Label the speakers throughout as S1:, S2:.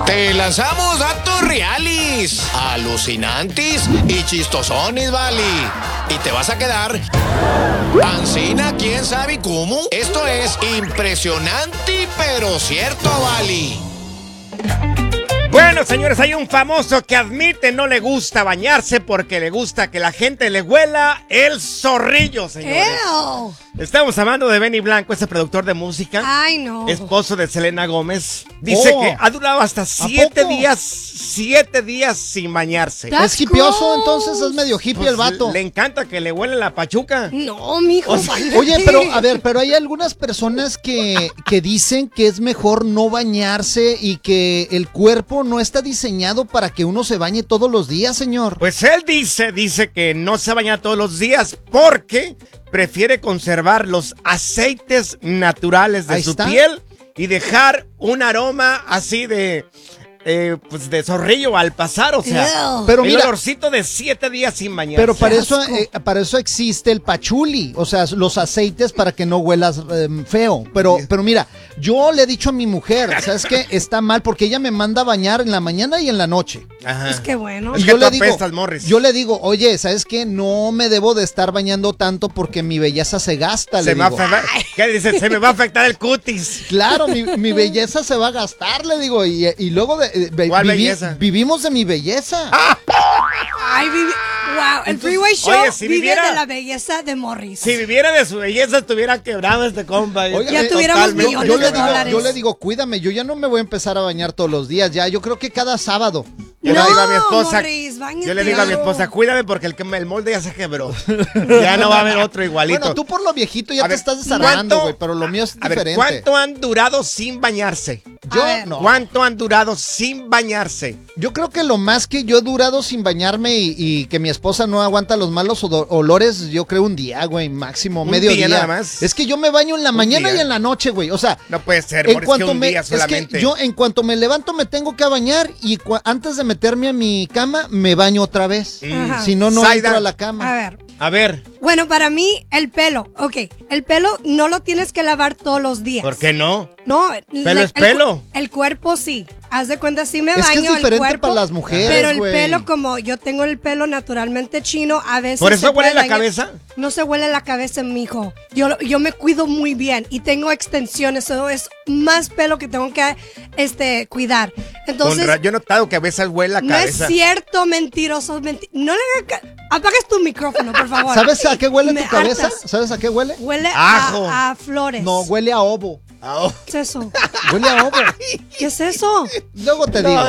S1: Te lanzamos datos reales, alucinantes y chistosones, vale. Y te vas a quedar ancina, quién sabe cómo. Esto es impresionante, pero cierto, vale.
S2: Bueno, señores, hay un famoso que admite no le gusta bañarse porque le gusta que la gente le huela el zorrillo, señores.
S3: Ew.
S2: Estamos hablando de Benny Blanco, ese productor de música.
S3: Ay, no.
S2: Esposo de Selena Gómez. Dice que ha durado hasta 7 días sin bañarse.
S3: That's
S4: ¿Es hipioso
S3: gross.
S4: entonces? ¿Es medio hippie
S2: Pues
S4: el vato?
S2: le encanta que le huele la pachuca.
S3: No, mijo.
S2: O sea,
S3: bañate.
S4: Oye, pero a ver, pero hay algunas personas que dicen que es mejor no bañarse y que el cuerpo no está diseñado para que uno se bañe todos los días, señor.
S2: Pues él dice que no se baña todos los días porque prefiere conservar los aceites naturales de
S4: Ahí
S2: su
S4: está.
S2: piel y dejar un aroma así de zorrillo al pasar, o sea,
S3: Ew.
S4: Pero
S2: el
S4: mira,
S2: olorcito de 7 días sin bañarse.
S4: pero para
S3: asco.
S4: eso existe el pachuli, o sea, los aceites para que no huelas feo. Pero mira, yo le he dicho a mi mujer, ¿sabes qué? Está mal porque ella me manda a bañar en la mañana y en la noche.
S2: Ajá.
S3: Pues qué bueno.
S2: Es
S4: Y
S2: que tú apestas, Morris.
S4: yo le digo, oye, ¿sabes qué? No me debo de estar bañando tanto porque mi belleza se gasta, le
S2: Se me
S4: digo.
S2: ¿Qué dice? Se me va a afectar el cutis.
S4: Claro, mi belleza se va a gastar, le digo, y luego
S2: ¿Cuál belleza?
S4: vivimos de mi belleza.
S3: Ay, wow, el Freeway Show
S2: oye, si
S3: vive
S2: viviera-
S3: de la belleza de Morris.
S2: Si viviera de su belleza, estuviera quebrado este compa.
S4: Oiga,
S3: Ya tuviéramos
S2: totalmente.
S3: millones
S4: yo
S3: de
S4: le digo,
S3: dólares.
S4: yo le digo, cuídame, yo ya no me voy a empezar a bañar todos los días, ya, yo creo que cada sábado.
S2: Yo
S3: No,
S2: le digo a mi esposa,
S3: Morris, báñate.
S2: yo le digo a mi esposa, cuídame porque el molde ya se quebró. Ya no va a haber otro igualito.
S4: Bueno, tú por lo viejito ya
S2: A
S4: te
S2: ver,
S4: estás desarmando,
S2: ¿cuánto-
S4: güey, pero lo mío es
S2: A ver,
S4: diferente.
S2: ¿cuánto han durado sin bañarse?
S4: Yo
S3: A ver.
S4: no.
S2: ¿Cuánto han durado sin bañarse?
S4: Yo creo que lo más que yo he durado sin bañarme y que mi esposa no aguanta los malos olores, yo creo un día, güey, máximo,
S2: ¿Un
S4: medio
S2: día
S4: día.
S2: nada más?
S4: Es que yo me baño en la mañana
S2: día.
S4: y en la noche, güey. O sea,
S2: No puede ser,
S4: en
S2: Morris, que
S4: cuanto
S2: un día
S4: es
S2: solamente.
S4: que yo en cuanto me levanto me tengo que bañar y antes de meterme a mi cama me baño otra vez.
S3: Ajá.
S4: Si no, no
S2: Zaida.
S4: entro a la
S3: A
S4: cama.
S3: ver.
S2: A ver,
S3: Bueno, para mí, el pelo. Ok, el pelo no lo tienes que lavar todos los días.
S2: ¿por qué no?
S3: No,
S2: Pelo es pelo.
S3: El cuerpo sí. Haz de cuenta, sí me
S4: Es que
S3: baño
S4: es
S3: el
S4: diferente
S3: cuerpo,
S4: para las mujeres,
S3: pero el
S4: güey.
S3: pelo, como yo tengo el pelo naturalmente chino, a veces
S2: ¿Por eso
S3: se
S2: huele
S3: puede
S2: la
S3: dañar.
S2: cabeza?
S3: No se huele la cabeza, mijo. Yo me cuido muy bien y tengo extensiones, eso es más pelo que tengo que cuidar. Entonces,
S2: Yo he notado que a veces huele la
S3: no
S2: cabeza.
S3: es cierto, mentiroso. No le hagas apagas tu micrófono, por favor.
S4: ¿Sabes a qué huele
S3: Me
S4: tu cabeza?
S3: hartas.
S4: ¿Sabes a qué huele?
S3: Huele
S2: Ajo.
S3: a flores.
S4: No, huele a ovo.
S2: Ah,
S3: ¿Qué es eso?
S4: Huele a ovo.
S3: ¿Qué es eso?
S4: Luego te digo.
S2: A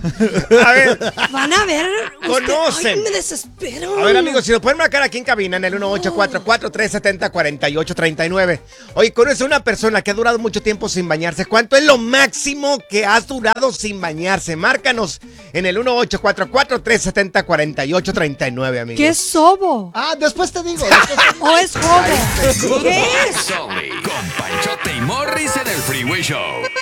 S2: ver,
S3: Van a ver.
S2: Conocen.
S3: Ay, me desespero.
S2: a ver, amigos, si nos pueden marcar aquí en cabina en el 1844-370-4839. Oye, conoce una persona que ha durado mucho tiempo sin bañarse. ¿Cuánto es lo máximo que has durado sin bañarse? Márcanos en el 1844-370-4839, amigos.
S3: ¿Qué es sobo?
S4: Ah, después te digo.
S3: ¿O es jobo? ¿Qué es?
S5: Sorry, con Panchote y Morris en el Freeway Show.